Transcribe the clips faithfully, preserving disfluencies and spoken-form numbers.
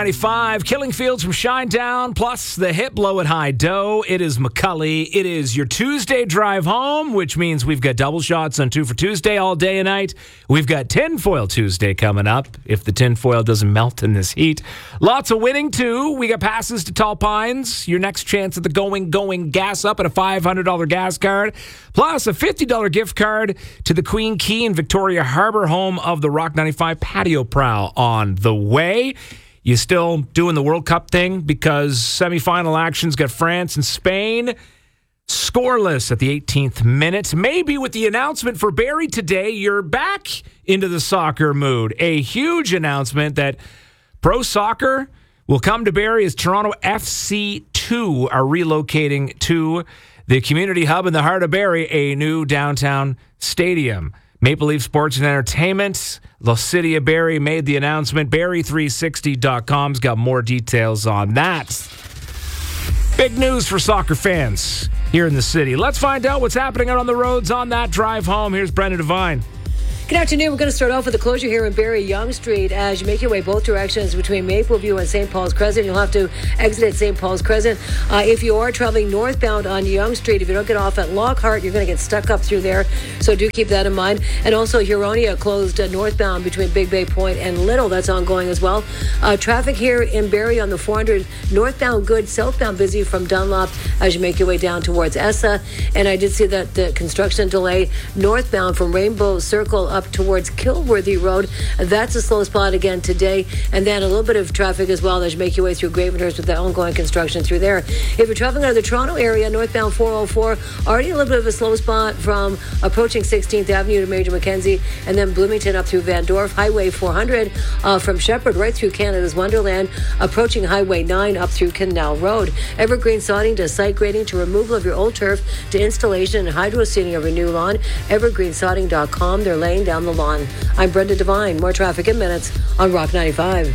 ninety-five, Killing Fields from Shinedown, plus the hit Blow It High Dough. It is McCully. It is your Tuesday drive home, which means we've got double shots on Two for Tuesday all day and night. We've got Tinfoil Tuesday coming up, if the tinfoil doesn't melt in this heat. Lots of winning, too. We got passes to Tall Pines, your next chance at the Going Going Gas Up and a five hundred dollars gas card, plus a fifty dollars gift card to the Queen Key in Victoria Harbor, home of the Rock ninety-five Patio Prowl on the way. You still doing the World Cup thing because semifinal action's got France and Spain scoreless at the eighteenth minute. Maybe with the announcement for Barrie today, you're back into the soccer mood. A huge announcement that pro soccer will come to Barrie as Toronto F C two are relocating to the community hub in the heart of Barrie, a new downtown stadium. Maple Leaf Sports and Entertainment, the City of Barrie made the announcement. Barrie three sixty dot com's got more details on that. Big news for soccer fans here in the city. Let's find out what's happening out on the roads on that drive home. Here's Brendan Devine. Good afternoon. We're going to start off with the closure here in Barrie Yonge Street as you make your way both directions between Mapleview and Saint Paul's Crescent. You'll have to exit at Saint Paul's Crescent. Uh, if you are traveling northbound on Yonge Street, if you don't get off at Lockhart, you're going to get stuck up through there. So do keep that in mind. And also Huronia closed uh, northbound between Big Bay Point and Little. That's ongoing as well. Uh, traffic here in Barrie on the four hundred northbound good, southbound busy from Dunlop as you make your way down towards Essa. And I did see that the construction delay northbound from Rainbow Circle up towards Kilworthy Road. That's a slow spot again today. And then a little bit of traffic as well as you make your way through Gravenhurst with the ongoing construction through there. If you're traveling out of the Toronto area, northbound four oh four, already a little bit of a slow spot from approaching sixteenth Avenue to Major Mackenzie, and then Bloomington up through Van Dorf. Highway four hundred uh, from Shepherd right through Canada's Wonderland, approaching Highway nine up through Canal Road. Evergreen sodding to site grading to removal of your old turf to installation and hydro seeding of your new lawn. evergreen sodding dot com. They're laying down the lawn. I'm Brenda Devine. More traffic in minutes on Rock ninety-five.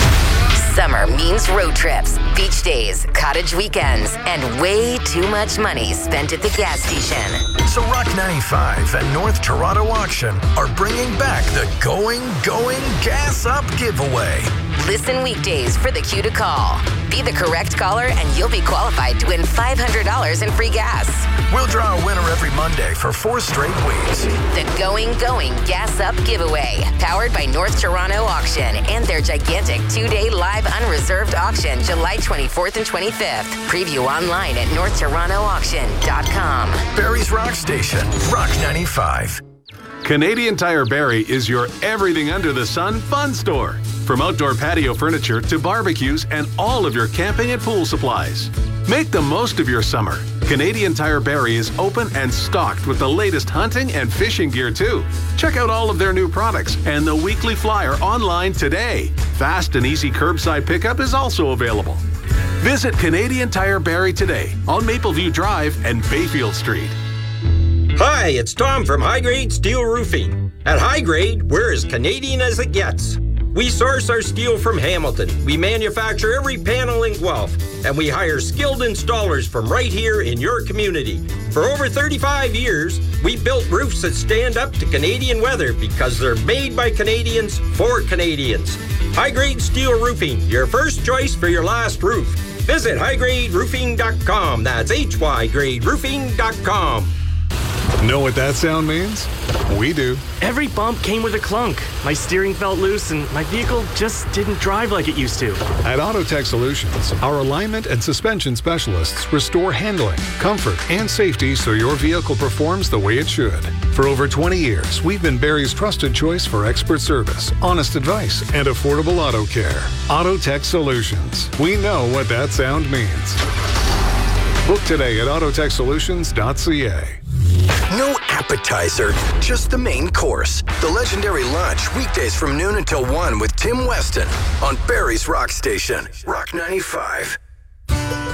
Summer means road trips, beach days, cottage weekends, and way too much money spent at the gas station. So Rock ninety-five and North Toronto Auction are bringing back the Going Going Gas Up giveaway. Listen weekdays for the cue to call. Be the correct caller and you'll be qualified to win five hundred dollars in free gas. We'll draw a winner every Monday for four straight weeks. The Going Going Gas Up giveaway, powered by North Toronto Auction and their gigantic two-day live unreserved auction July twenty-fourth and twenty-fifth. Preview online at north toronto auction dot com. Barrie's Rock Station, Rock ninety-five. Canadian Tire Barrie is your everything under the sun fun store. From outdoor patio furniture to barbecues and all of your camping and pool supplies. Make the most of your summer. Canadian Tire Barrie is open and stocked with the latest hunting and fishing gear too. Check out all of their new products and the weekly flyer online today. Fast and easy curbside pickup is also available. Visit Canadian Tire Barrie today on Mapleview Drive and Bayfield Street. Hi, it's Tom from High Grade Steel Roofing. At High Grade, we're as Canadian as it gets. We source our steel from Hamilton. We manufacture every panel in Guelph. And we hire skilled installers from right here in your community. For over thirty-five years, we built roofs that stand up to Canadian weather because they're made by Canadians for Canadians. High Grade Steel Roofing, your first choice for your last roof. Visit high grade roofing dot com. That's H Y grade roofing dot com. Know what that sound means? We do. Every bump came with a clunk. My steering felt loose and my vehicle just didn't drive like it used to. At Autotech Solutions, our alignment and suspension specialists restore handling, comfort, and safety so your vehicle performs the way it should. For over twenty years, we've been Barrie's trusted choice for expert service, honest advice, and affordable auto care. Autotech Solutions. We know what that sound means. Book today at autotech solutions dot c a. No appetizer, just the main course. The legendary lunch, weekdays from noon until one with Tim Weston on Barrie's Rock Station, Rock ninety-five.